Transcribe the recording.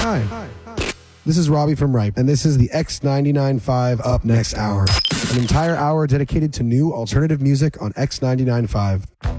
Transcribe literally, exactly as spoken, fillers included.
Hi. This is Robbie from Ripe, and this is the X ninety-nine point five Up Next Hour. An entire hour dedicated to new alternative music on X ninety-nine point five.